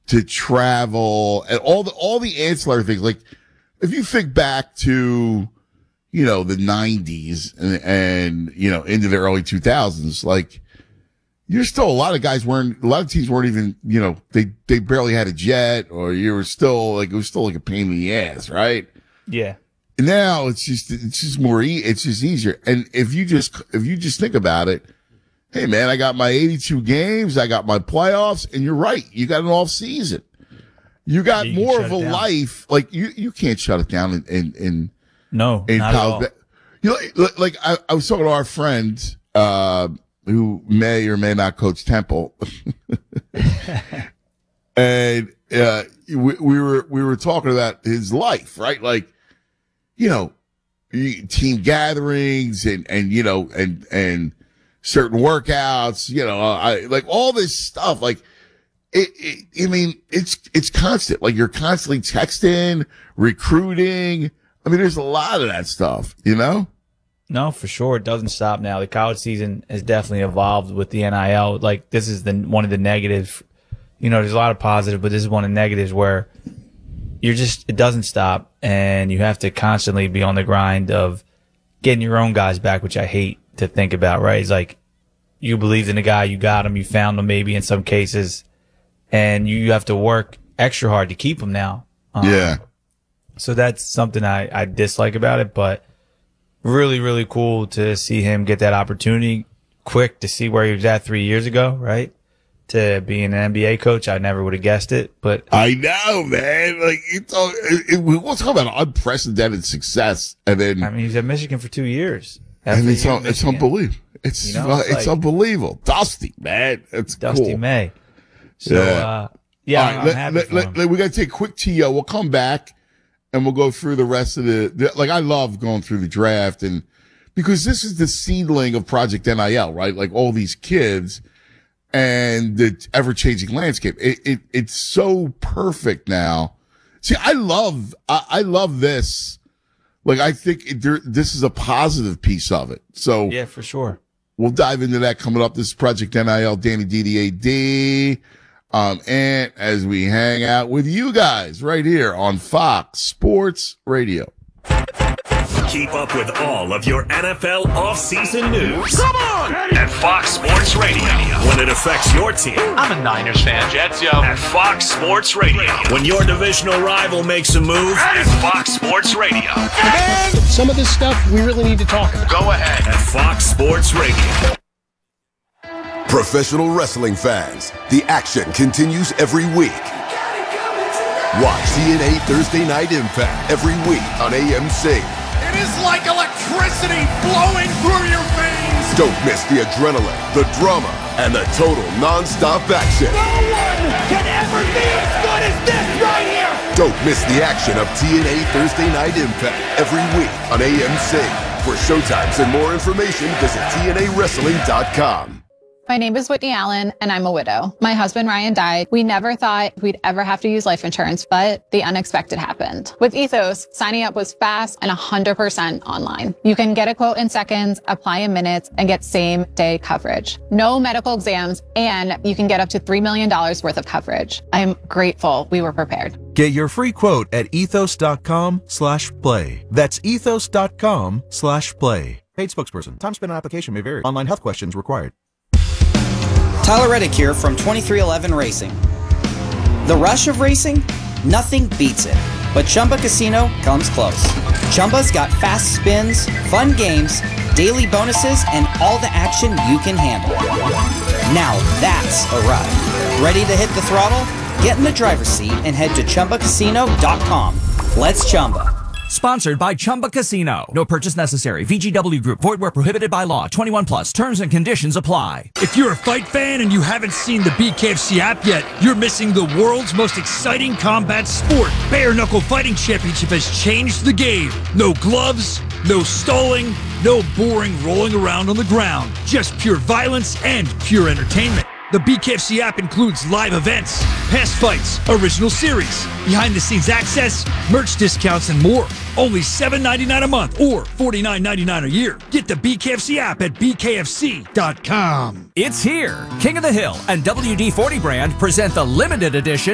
to travel and all the ancillary things. Like if you think back to, the 90s and into the early 2000s, like you're still a lot of teams weren't even, they barely had a jet, or you were still like, it was still like a pain in the ass, right? Yeah. And now it's just it's just easier. And if you just think about it, hey man, I got my 82 games, I got my playoffs, and you're right, you got an off season. You got more of a life. Like you can't shut it down in not at all. Like I was talking to our friend, who may or may not coach Temple. And, we were talking about his life, right? Like, team gatherings and certain workouts, like all this stuff, like, it's constant. Like you're constantly texting, recruiting. I mean, there's a lot of that stuff, No, for sure. It doesn't stop now. The college season has definitely evolved with the NIL. Like, this is one of the negatives. There's a lot of positive, but this is one of the negatives where it doesn't stop, and you have to constantly be on the grind of getting your own guys back, which I hate to think about, right? It's like you believed in the guy, you got him, you found him maybe in some cases, and you have to work extra hard to keep him now. Yeah. So that's something I dislike about it, but really, really cool to see him get that opportunity quick, to see where he was at 3 years ago, right? To being an NBA coach. I never would have guessed it, but I know, man. Like we'll talk about unprecedented success, and then he's at Michigan for 2 years. And it's unbelievable. It's unbelievable. Dusty, man. It's Dusty cool. May. So yeah. All right, we got to take a quick TO. We'll come back and we'll go through the rest of I love going through the draft, and because this is the seedling of Project NIL, right? Like all these kids and the ever-changing landscape. It's so perfect now. See, I love this. Like, I think this is a positive piece of it. So yeah, for sure. We'll dive into that coming up. This is Project NIL, Danny DDAD. And as we hang out with you guys right here on Fox Sports Radio. Keep up with all of your NFL offseason news. Come on! At Fox Sports Radio. When it affects your team. I'm a Niners fan. Jets, yo. At Fox Sports Radio. When your divisional rival makes a move. At Fox Sports Radio. Man, some of this stuff we really need to talk about. Go ahead. At Fox Sports Radio. Professional wrestling fans, the action continues every week. Watch TNA Thursday Night Impact every week on AMC. It is like electricity flowing through your veins. Don't miss the adrenaline, the drama, and the total non-stop action. No one can ever be as good as this right here. Don't miss the action of TNA Thursday Night Impact every week on AMC. For showtimes and more information, visit TNAWrestling.com. My name is Whitney Allen, and I'm a widow. My husband, Ryan, died. We never thought we'd ever have to use life insurance, but the unexpected happened. With Ethos, signing up was fast and 100% online. You can get a quote in seconds, apply in minutes, and get same-day coverage. No medical exams, and you can get up to $3 million worth of coverage. I'm grateful we were prepared. Get your free quote at ethos.com/play. That's ethos.com/play. Paid spokesperson. Time spent on application may vary. Online health questions required. Tyler Reddick here from 2311 Racing. The rush of racing? Nothing beats it. But Chumba Casino comes close. Chumba's got fast spins, fun games, daily bonuses, and all the action you can handle. Now that's a ride. Ready to hit the throttle? Get in the driver's seat and head to ChumbaCasino.com. Let's Chumba. Sponsored by Chumba Casino. No purchase necessary. VGW Group. Void where prohibited by law. 21 plus. Terms and conditions apply. If you're a fight fan and you haven't seen the BKFC app yet, you're missing the world's most exciting combat sport. Bare Knuckle Fighting Championship has changed the game. No gloves, no stalling, no boring rolling around on the ground. Just pure violence and pure entertainment. The BKFC app includes live events, past fights, original series, behind-the-scenes access, merch discounts, and more. Only $7.99 a month or $49.99 a year. Get the BKFC app at bkfc.com. It's here. King of the Hill and WD-40 brand present the limited edition